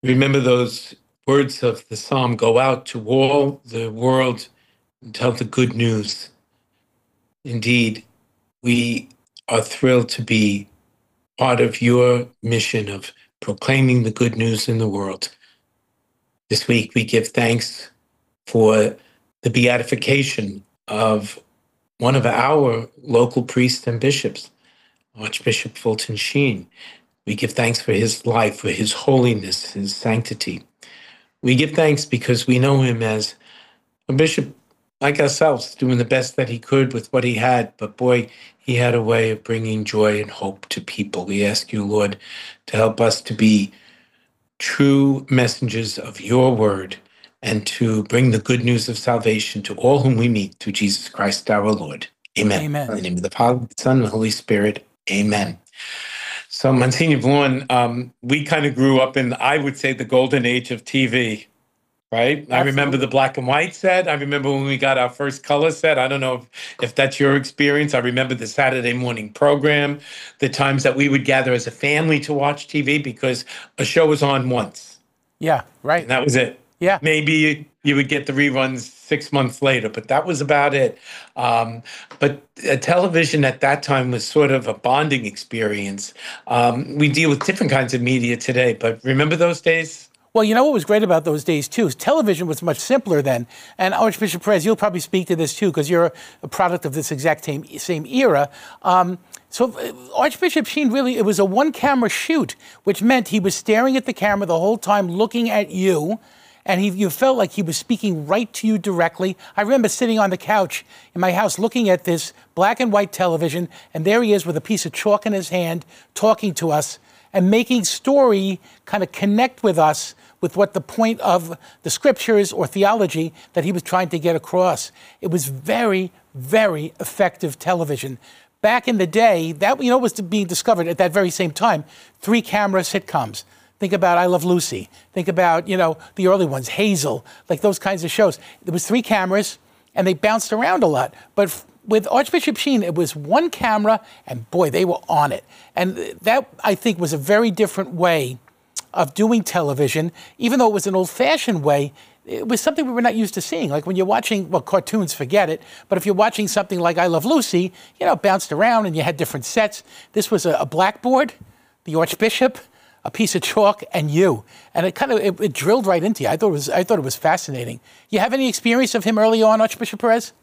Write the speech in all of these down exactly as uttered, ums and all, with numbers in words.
Remember those words of the psalm, go out to all the world and tell the good news. Indeed, we are thrilled to be part of your mission of proclaiming the good news in the world. This week, we give thanks for the beatification of one of our local priests and bishops, Archbishop Fulton Sheen. We give thanks for his life, for his holiness, his sanctity. We give thanks because we know him as a bishop like ourselves, doing the best that he could with what he had. But boy, he had a way of bringing joy and hope to people. We ask you, Lord, to help us to be true messengers of your word and to bring the good news of salvation to all whom we meet through Jesus Christ our Lord. Amen. Amen. In the name of the Father, the Son, and the Holy Spirit. Amen. So, Monsignor Vaughn, um, we kind of grew up in, I would say, the golden age of T V, right? Absolutely. I remember the black and white set. I remember when we got our first color set. I don't know if, if that's your experience. I remember the Saturday morning program, the times that we would gather as a family to watch T V because a show was on once. Yeah, right. And that was it. Yeah. Maybe you would get the reruns six months later, but that was about it. Um, but uh, television at that time was sort of a bonding experience. Um, we deal with different kinds of media today, but remember those days? Well, you know what was great about those days, too, is television was much simpler then. And Archbishop Perez, you'll probably speak to this, too, because you're a product of this exact same, same era. Um, so uh, Archbishop Sheen, really, it was a one-camera shoot, which meant he was staring at the camera the whole time, looking at you. And he, you felt like he was speaking right to you directly. I remember sitting on the couch in my house looking at this black and white television, and there he is with a piece of chalk in his hand, talking to us and making story kind of connect with us with what the point of the scriptures or theology that he was trying to get across. It was very, very effective television. Back in the day, that, you know, was being discovered at that very same time, three-camera sitcoms. Think about I Love Lucy. Think about, you know, the early ones, Hazel, like those kinds of shows. There was three cameras, and they bounced around a lot. But f- with Archbishop Sheen, it was one camera, and boy, they were on it. And that, I think, was a very different way of doing television. Even though it was an old-fashioned way, it was something we were not used to seeing. Like when you're watching, well, cartoons, forget it. But if you're watching something like I Love Lucy, you know, it bounced around, and you had different sets. This was a, a blackboard, the Archbishop, a piece of chalk, and you, and it kind of it, it drilled right into you. I thought it was I thought it was fascinating. You have any experience of him early on, Archbishop Perez?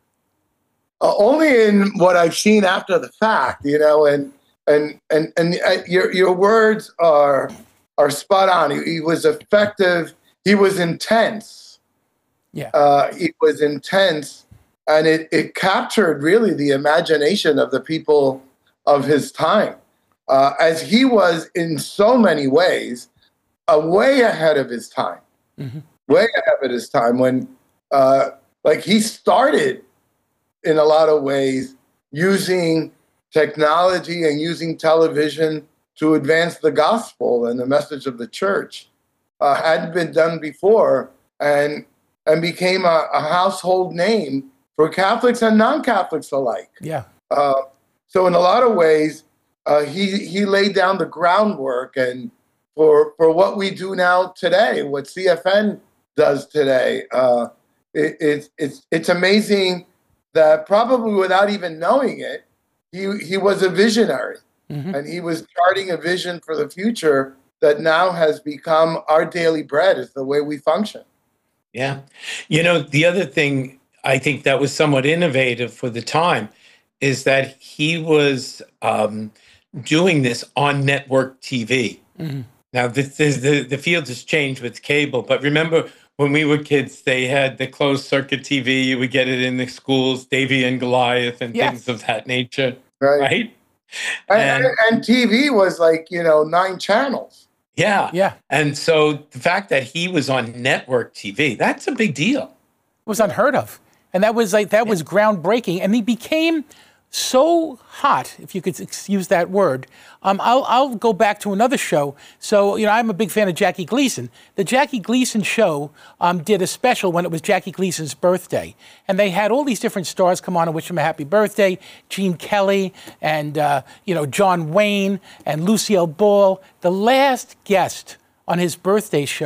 Uh, only in what I've seen after the fact, you know, and and and and uh, your your words are are spot on. He, he was effective. He was intense. Yeah, uh, he was intense, and it it captured really the imagination of the people of his time. Uh, as he was in so many ways, uh, way ahead of his time, mm-hmm. way ahead of his time when, uh, like he started in a lot of ways using technology and using television to advance the gospel and the message of the church. Uh, hadn't been done before and, and became a, a household name for Catholics and non-Catholics alike. Yeah. Uh, so in a lot of ways, Uh, he he laid down the groundwork and for for what we do now today, what C F N does today. Uh, it, it's it's it's amazing that probably without even knowing it, he he was a visionary, mm-hmm. and he was charting a vision for the future that now has become our daily bread. Is the way we function. Yeah, you know, the other thing I think that was somewhat innovative for the time is that he was Um, doing this on network T V. Mm-hmm. Now, this is the, the field has changed with cable, but remember when we were kids, they had the closed circuit T V. You would get it in the schools, Davy and Goliath and yes. things of that nature, right? right? And, and, and T V was like, you know, nine channels. Yeah. Yeah. And so the fact that he was on network T V, that's a big deal. It was unheard of. And that was like, that yeah. was groundbreaking. And he became so hot, if you could use that word. Um, I'll, I'll go back to another show. So, you know, I'm a big fan of Jackie Gleason. The Jackie Gleason show um, did a special when it was Jackie Gleason's birthday. And they had all these different stars come on and wish him a happy birthday. Gene Kelly and, uh, you know, John Wayne and Lucille Ball. The last guest on his birthday show.